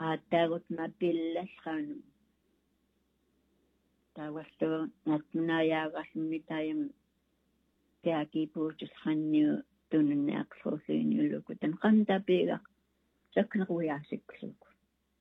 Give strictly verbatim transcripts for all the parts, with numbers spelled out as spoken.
aattaagut mapillasqaanum taawastu nattunayaagasummi taayam kiakipuutusqanniu tununniaqforsuiniullukutan qantapiiga sakneruyaasikkuluku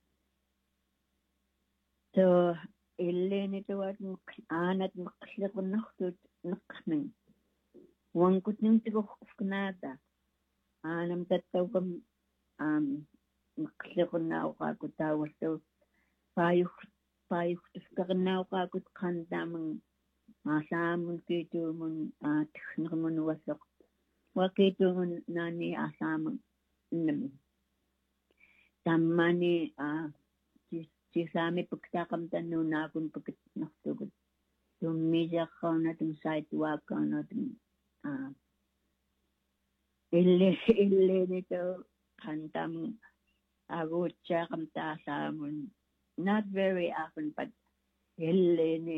so иллини туат аанат маққлеқуннартут неққнин уангутнин тигорфкнаата аанам таттаугам аам маққлеқуннааугаакут тааваллу пааюх пааюхтускарнаугаакут қантааман аасаамун киитуумун аатхнермунуассоқ вакиитуумун наани аасааман нами таммани аа сисами пуктақам таннунаакун пукитнартугут туммисеққаунатум сайтуааккаунатум аа илли иллинито қантам агуутсаақам таасаамун not very often but иллини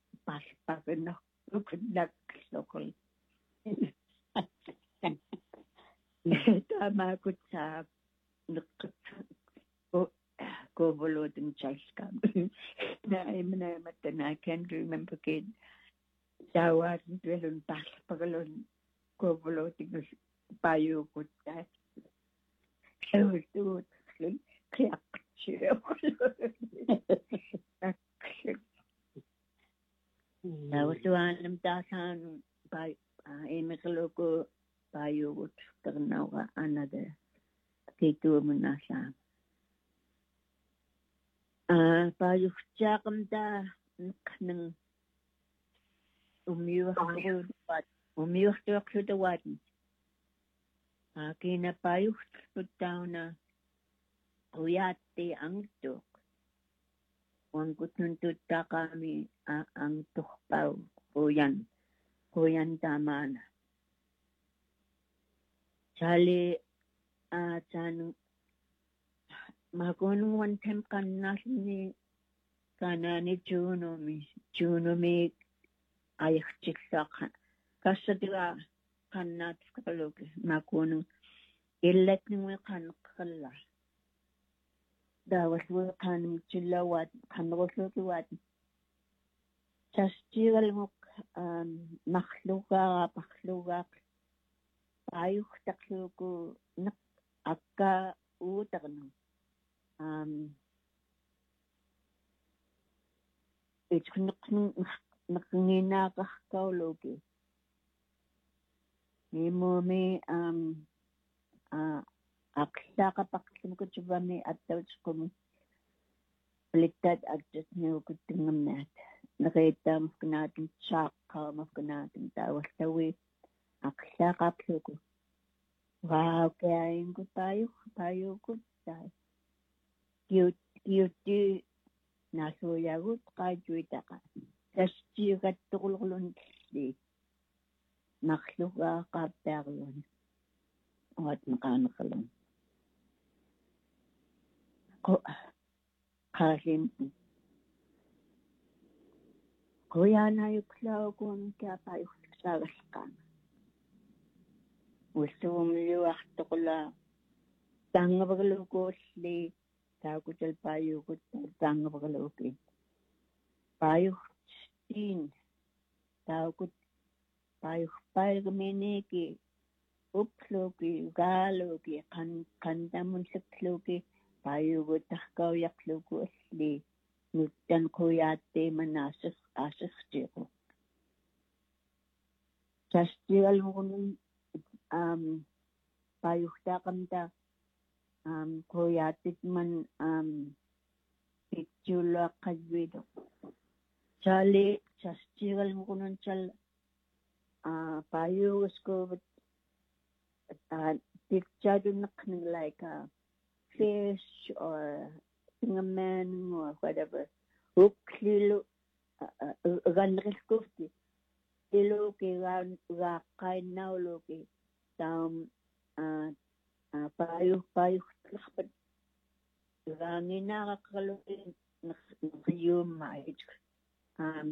паспақиннартукуннаксоқол тамаакутсаа неққат Kovolodin Chalskam. I can't remember again. Sawat Dwellun Paspagalon Kovolodin Bayu good that. I was doing clear. I was doing Dasan by Emiloko Bayu would now another Kitu Munasa. Ah, payuhtiaqamta neqnang umiuartuutuat umiuartuaqlutawaatin aakina payuhtuttauna uyaatti angtuq uangutnun tuttaqaami angturpau uyan uyan taamaana chali aatsaanu makunung one time kannasni kanani junomi junomi ayachiksaqa kasadiga kannat kalog makunung illatningwe kanqalla dawaswe kanum chillawat kanrosluwat chastigalmuk um makhluqa pakhluqa ayuh takluku nak akka utaqnu um it's naknginaqarkauluki nimomi um uh aqlaqapaqlumkutuvami attautsqumi palittat atjatniukuttingamnaat naqeettaamukkunaatin chaaqqaamukkunaatin taawalltawi aqlaqapluku wow kaayinku payu payukut tai Cute, cute, nasuyagut kajuitaqa. Taschigattuqulun li. Makhluqa qaaptaaqlun. Wat maqanaqlun. Ko qasim. Koyana yuklaugun kaapayuqsaagalqaan. Usumliuartuqula tangavaglukuulli Takutal payu kut tang bagaloki. Payu tin takut payu payu meneki uploki galoki kan kandamun sekloki payu takau yakloku asli nutan koyate manasas asas tiko. Jastigal mungun um payu takamta um koyatit man um pitula kadwido chali chastigal mukunon chal uh payu usko uh picture nakning like a fish or a man or whatever uklilo ganriskufti ilo ke gan ga kainaw loki tam uh payu payu lakpat rangina kakalulin nakayuma um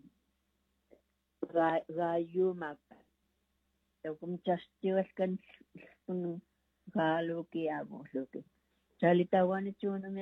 rayuma so kung chastiwas kan galo ki amo loki salitawan ito na